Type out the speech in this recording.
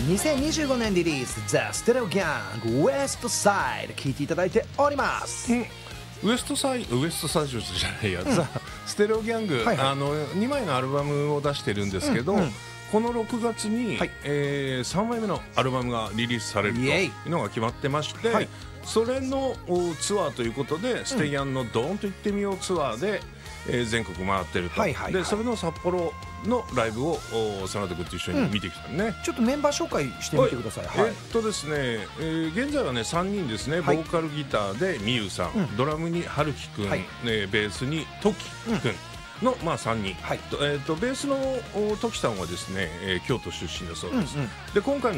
2025年リリース The Stereo Gang West Side 聴いていただいております、 ウエストサイドじゃないや、ザ・ステレオギャング、2枚のアルバムを出してるんですけど、この6月に、3枚目のアルバムがリリースされるというのが決まってまして、それのツアーということで、ステイアンのドーンと行ってみようツアーで、全国回ってると、でそれの札幌のライブを真田君と一緒に見てきたね、 ちょっとメンバー紹介してみてください。 ですね、現在はね3人ですね、ボーカルギターでみゆさん、ドラムにはるきくん、ベースにときくんの、3人、ベースのときさんはですね、京都出身だそうです。で今回の